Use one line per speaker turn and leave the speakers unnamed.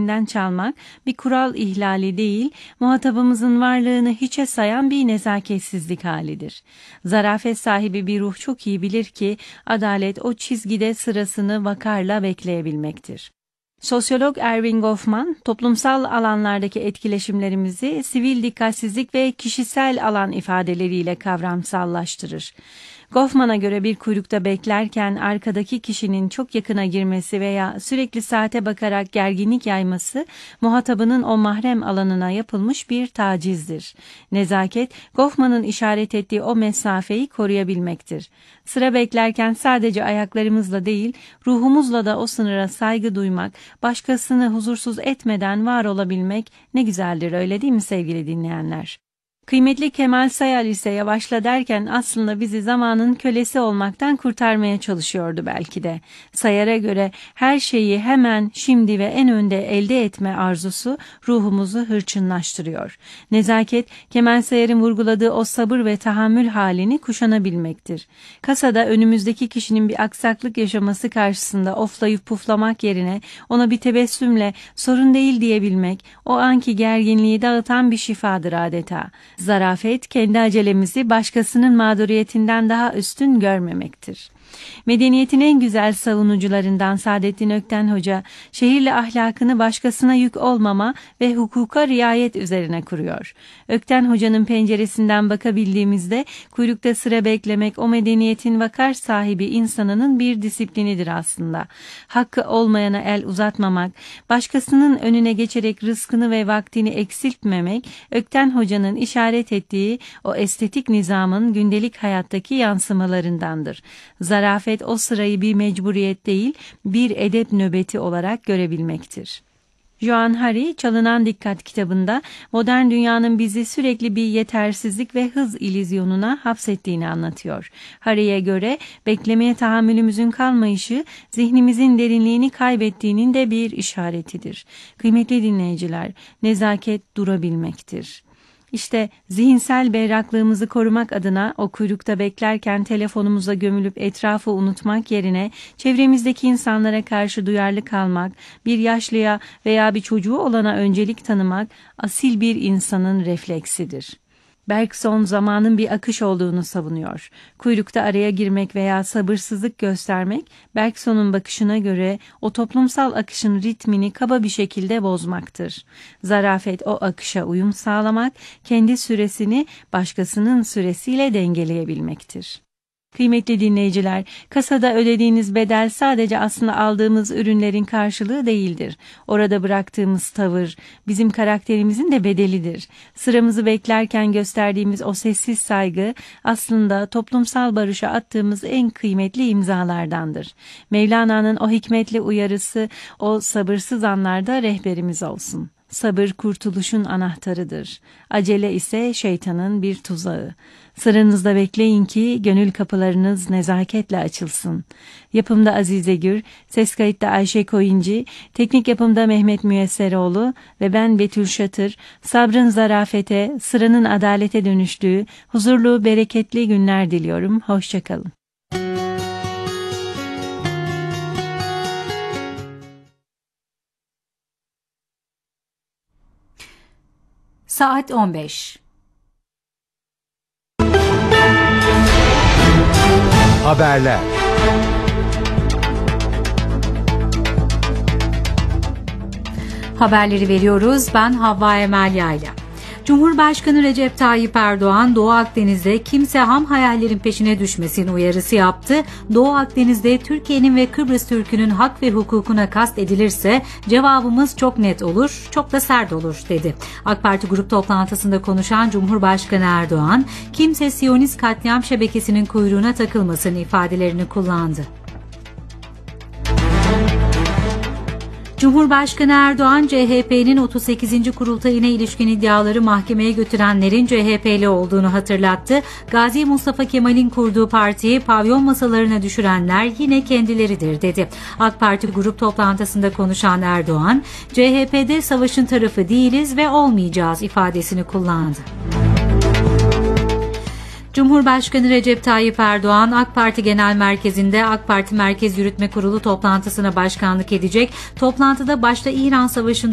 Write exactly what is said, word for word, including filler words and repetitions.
elinden çalmak bir kural ihlali değil, muhatabımızın varlığını hiçe sayan bir nezaketsizlik halidir. Zarafet sahibi bir ruh çok iyi bilir ki adalet o çizgide sırasını vakarla bekleyebilmektir. Sosyolog Erving Goffman, toplumsal alanlardaki etkileşimlerimizi sivil dikkatsizlik ve kişisel alan ifadeleriyle kavramsallaştırır. Goffman'a göre bir kuyrukta beklerken arkadaki kişinin çok yakına girmesi veya sürekli saate bakarak gerginlik yayması, muhatabının o mahrem alanına yapılmış bir tacizdir. Nezaket, Goffman'ın işaret ettiği o mesafeyi koruyabilmektir. Sıra beklerken sadece ayaklarımızla değil, ruhumuzla da o sınıra saygı duymak, başkasını huzursuz etmeden var olabilmek ne güzeldir, öyle değil mi sevgili dinleyenler? Kıymetli Kemal Sayar ise yavaşla derken aslında bizi zamanın kölesi olmaktan kurtarmaya çalışıyordu belki de. Sayar'a göre her şeyi hemen, şimdi ve en önde elde etme arzusu ruhumuzu hırçınlaştırıyor. Nezaket, Kemal Sayar'ın vurguladığı o sabır ve tahammül halini kuşanabilmektir. Kasada önümüzdeki kişinin bir aksaklık yaşaması karşısında oflayıp puflamak yerine ona bir tebessümle sorun değil diyebilmek, o anki gerginliği dağıtan bir şifadır adeta. Zarafet, kendi acelemizi başkasının mağduriyetinden daha üstün görmemektir. Medeniyetin en güzel savunucularından Saadettin Ökten Hoca, şehirli ahlakını başkasına yük olmama ve hukuka riayet üzerine kuruyor. Ökten Hoca'nın penceresinden bakabildiğimizde kuyrukta sıra beklemek o medeniyetin vakar sahibi insanının bir disiplinidir aslında. Hakkı olmayana el uzatmamak, başkasının önüne geçerek rızkını ve vaktini eksiltmemek, Ökten Hoca'nın işaret ettiği o estetik nizamın gündelik hayattaki yansımalarındandır. Zarafet o sırayı bir mecburiyet değil, bir edep nöbeti olarak görebilmektir. Joan Hari, Çalınan Dikkat kitabında modern dünyanın bizi sürekli bir yetersizlik ve hız illüzyonuna hapsettiğini anlatıyor. Hari'ye göre beklemeye tahammülümüzün kalmayışı zihnimizin derinliğini kaybettiğinin de bir işaretidir. Kıymetli dinleyiciler, nezaket durabilmektir. İşte zihinsel berraklığımızı korumak adına o kuyrukta beklerken telefonumuza gömülüp etrafı unutmak yerine çevremizdeki insanlara karşı duyarlı kalmak, bir yaşlıya veya bir çocuğu olana öncelik tanımak asil bir insanın refleksidir. Bergson zamanın bir akış olduğunu savunuyor. Kuyrukta araya girmek veya sabırsızlık göstermek, Bergson'un bakışına göre o toplumsal akışın ritmini kaba bir şekilde bozmaktır. Zarafet o akışa uyum sağlamak, kendi süresini başkasının süresiyle dengeleyebilmektir. Kıymetli dinleyiciler, kasada ödediğiniz bedel sadece aslında aldığımız ürünlerin karşılığı değildir. Orada bıraktığımız tavır, bizim karakterimizin de bedelidir. Sıramızı beklerken gösterdiğimiz o sessiz saygı, aslında toplumsal barışa attığımız en kıymetli imzalardandır. Mevlana'nın o hikmetli uyarısı, o sabırsız anlarda rehberimiz olsun. Sabır kurtuluşun anahtarıdır. Acele ise şeytanın bir tuzağı. Sıranızda bekleyin ki gönül kapılarınız nezaketle açılsın. Yapımda Azize Gür, ses kayıtta Ayşe Koyuncu, teknik yapımda Mehmet Müyesseroğlu ve ben Betül Şatır, sabrın zarafete, sıranın adalete dönüştüğü huzurlu, bereketli günler diliyorum. Hoşçakalın.
Saat on beş.
Haberler.
Haberleri veriyoruz. Ben Havva Emel Yayla. Cumhurbaşkanı Recep Tayyip Erdoğan, Doğu Akdeniz'de kimse ham hayallerin peşine düşmesin uyarısı yaptı. Doğu Akdeniz'de Türkiye'nin ve Kıbrıs Türk'ünün hak ve hukukuna kast edilirse cevabımız çok net olur, çok da sert olur dedi. AK Parti grup toplantısında konuşan Cumhurbaşkanı Erdoğan, kimse Siyonist katliam şebekesinin kuyruğuna takılmasın ifadelerini kullandı. Cumhurbaşkanı Erdoğan, C H P'nin otuz sekizinci kurultayına ilişkin iddiaları mahkemeye götürenlerin C H P'li olduğunu hatırlattı. Gazi Mustafa Kemal'in kurduğu partiyi pavyon masalarına düşürenler yine kendileridir dedi. AK Parti grup toplantısında konuşan Erdoğan, C H P'de savaşın tarafı değiliz ve olmayacağız ifadesini kullandı. Cumhurbaşkanı Recep Tayyip Erdoğan, AK Parti Genel Merkezi'nde AK Parti Merkez Yürütme Kurulu toplantısına başkanlık edecek. Toplantıda başta İran Savaşı'nda